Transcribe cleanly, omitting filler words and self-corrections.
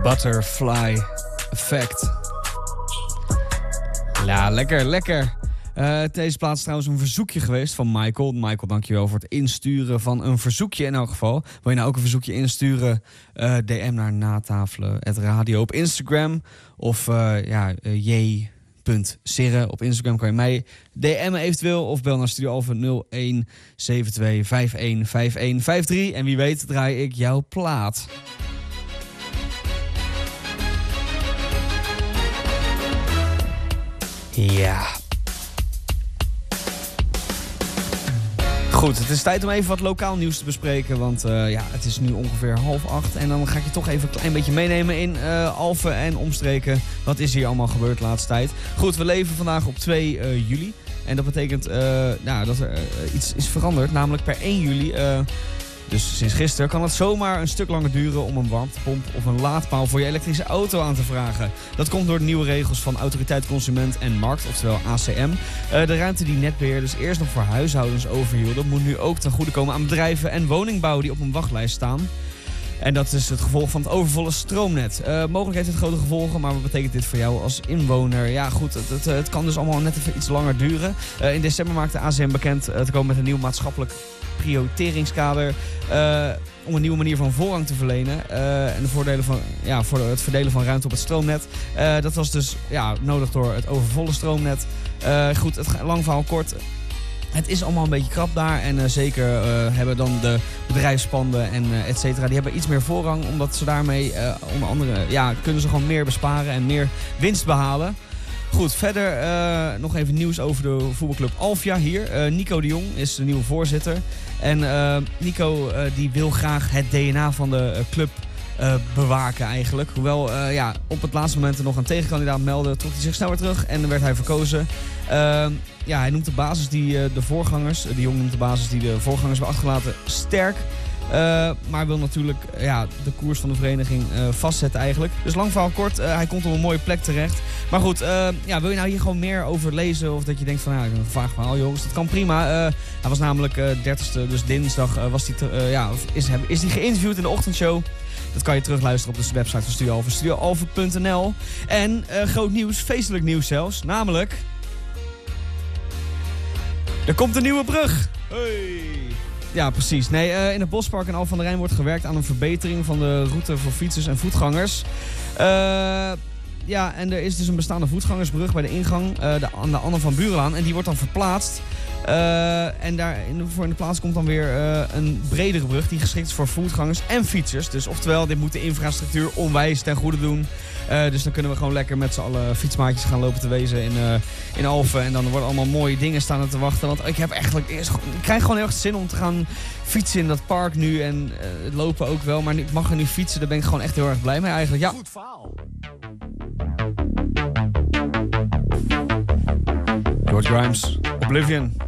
Butterfly Effect. Ja, lekker. Deze plaats is trouwens een verzoekje geweest van Michael. Michael, dankjewel voor het insturen van een verzoekje in elk geval. Wil je nou ook een verzoekje insturen? DM naar natafelen@radio op Instagram. Of j.sirre op Instagram kan je mij DM'en eventueel. Of bel naar Studio Alphen 0172515153. En wie weet draai ik jouw plaat. Ja. Goed, het is tijd om even wat lokaal nieuws te bespreken. Want het is nu ongeveer 7:30. En dan ga ik je toch even een klein beetje meenemen in Alphen en omstreken. Wat is hier allemaal gebeurd de laatste tijd? Goed, we leven vandaag op 2 juli. En dat betekent dat er iets is veranderd. Namelijk per 1 juli... Dus sinds gisteren kan het zomaar een stuk langer duren om een warmtepomp of een laadpaal voor je elektrische auto aan te vragen. Dat komt door de nieuwe regels van Autoriteit Consument en Markt, oftewel ACM. De ruimte die netbeheerders eerst nog voor huishoudens overhielden, moet nu ook ten goede komen aan bedrijven en woningbouw die op een wachtlijst staan. En dat is het gevolg van het overvolle stroomnet. Mogelijk heeft het grote gevolgen, maar wat betekent dit voor jou als inwoner? Ja goed, het kan dus allemaal net even iets langer duren. In december maakte ACM bekend te komen met een nieuw maatschappelijk prioriteringskader om een nieuwe manier van voorrang te verlenen en de voordelen voor het verdelen van ruimte op het stroomnet. Dat was dus nodig door het overvolle stroomnet. Goed, lang verhaal kort. Het is allemaal een beetje krap daar en zeker hebben dan de bedrijfspanden en et cetera, die hebben iets meer voorrang omdat ze daarmee onder andere kunnen ze gewoon meer besparen en meer winst behalen. Goed, verder nog even nieuws over de voetbalclub Alfia hier. Nico de Jong is de nieuwe voorzitter. En Nico die wil graag het DNA van de club bewaken eigenlijk. Hoewel op het laatste moment er nog een tegenkandidaat meldde, trok hij zich snel weer terug en werd hij verkozen. Hij noemt de basis die de voorgangers, de Jong noemt de basis die de voorgangers hebben achtergelaten sterk. Maar wil natuurlijk de koers van de vereniging vastzetten eigenlijk. Dus lang verhaal kort, hij komt op een mooie plek terecht. Maar goed, wil je nou hier gewoon meer over lezen? Of dat je denkt van, een vaag verhaal jongens, dat kan prima. Hij was namelijk 30ste, dus dinsdag is hij geïnterviewd in de ochtendshow. Dat kan je terugluisteren op de website van Studio Alphen, studioalphen.nl. En groot nieuws, feestelijk nieuws zelfs, namelijk... Er komt een nieuwe brug! Hey! Ja, precies. Nee, in het Bospark in Alphen aan de Rijn wordt gewerkt aan een verbetering van de route voor fietsers en voetgangers. En er is dus een bestaande voetgangersbrug bij de ingang aan de Anne van Burenlaan. En die wordt dan verplaatst. En daar voor in de plaats komt dan weer een bredere brug die geschikt is voor voetgangers en fietsers. Dus oftewel, dit moet de infrastructuur onwijs ten goede doen. Dus dan kunnen we gewoon lekker met z'n allen fietsmaatjes gaan lopen te wezen in Alphen. En dan worden allemaal mooie dingen staan er te wachten. Want ik krijg gewoon heel erg zin om te gaan fietsen in dat park nu. En het lopen ook wel. Maar ik mag er nu fietsen. Daar ben ik gewoon echt heel erg blij mee eigenlijk. Ja. Goed verhaal. George Grimes, Oblivion.